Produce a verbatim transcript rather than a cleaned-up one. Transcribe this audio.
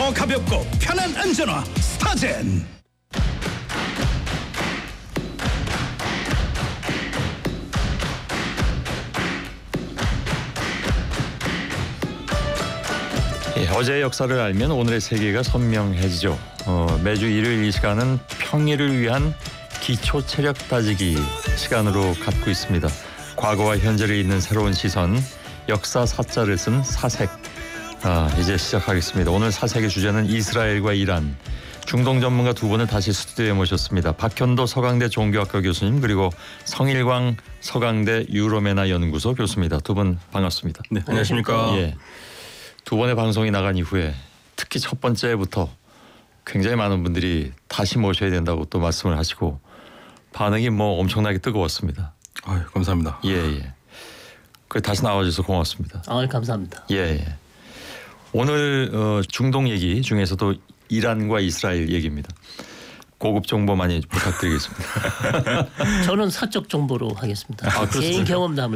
더 가볍고 편한 안전화 스타젠. 예, 어제의 역사를 알면 오늘의 세계가 선명해지죠. 어, 매주 일요일 이 시간은 평일을 위한 기초 체력 따지기 시간으로 갖고 있습니다. 과거와 현재를 잇는 새로운 시선, 역사 사자를 쓴 사색. 아, 이제 시작하겠습니다. 오늘 사색의 주제는 이스라엘과 이란. 중동 전문가 두 분을 다시 스튜디오에 모셨습니다. 박현도 서강대 종교학과 교수님, 그리고 성일광 서강대 유로메나 연구소 교수입니다. 두 분 반갑습니다. 네, 안녕하십니까. 예. 두 번의 방송이 나간 이후에 특히 첫 번째부터 굉장히 많은 분들이 다시 모셔야 된다고 또 말씀을 하시고 반응이 뭐 엄청나게 뜨거웠습니다. 아유, 감사합니다. 예, 예. 그 다시 나와주셔서 고맙습니다. 아, 감사합니다. 예, 예. 오늘 어, 중동 얘기 중에서도 이란과 이스라엘 얘기입니다. 고급 정보 많이 부탁드리겠습니다. 저는 사적 정보로 하겠습니다. 아, 개인 경험담을